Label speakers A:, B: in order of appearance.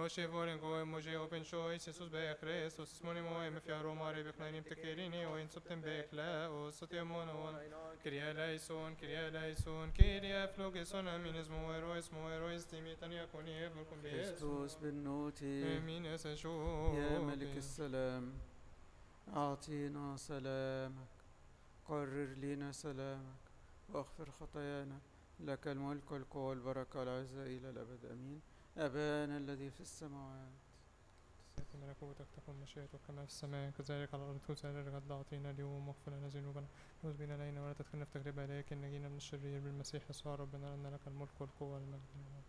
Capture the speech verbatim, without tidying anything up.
A: Oshi vorin goe moje open choice Jesus be Christus moni mo em fiaro mare be knanim tekerini o in subtem be kla o sotemonon Kyrie eleison Kyrie eleison Kyrie flogeson aminis mo erois mo erois timitania koni evol kum be
B: كريستوس بالنوتي
A: امين اسشو
B: يا ملك السلام أعطينا سلامك قرر لنا سلامك واغفر خطايانا لك الملك والقوة والبركة والعزة إلى الأبد أمين. أبانا الذي في السماوات
A: تأتي ملكوتك تكن مشيئتك كما في السماء كذلك على الأرض خبزنا الغد أعطينا اليوم واغفر لنا ذنوبنا ولا بنا علينا ولا تدخلنا في تجربة لكن نجينا من الشرير بالمسيح يسوع ربنا لأن لك الملك والقوة والمجد